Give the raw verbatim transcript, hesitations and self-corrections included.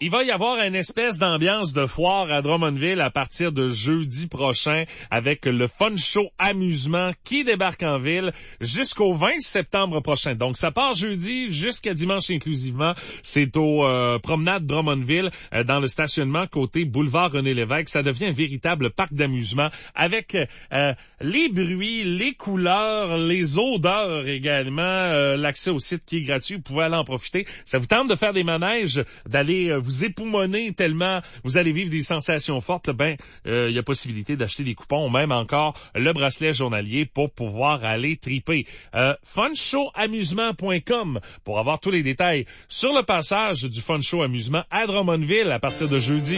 Il va y avoir une espèce d'ambiance de foire à Drummondville à partir de jeudi prochain avec le Fun Show Amusement qui débarque en ville jusqu'au vingt septembre prochain. Donc, ça part jeudi jusqu'à dimanche inclusivement. C'est au euh, Promenade Drummondville euh, dans le stationnement côté boulevard René-Lévesque. Ça devient un véritable parc d'amusement avec euh, les bruits, les couleurs, les odeurs également, euh, l'accès au site qui est gratuit. Vous pouvez aller en profiter. Ça vous tente de faire des manèges, d'aller euh, vous époumoner tellement vous allez vivre des sensations fortes, ben il euh, y a possibilité d'acheter des coupons ou même encore le bracelet journalier pour pouvoir aller triper. Euh, fun show amusement point com pour avoir tous les détails sur le passage du Fun Show Amusement à Drummondville à partir de jeudi.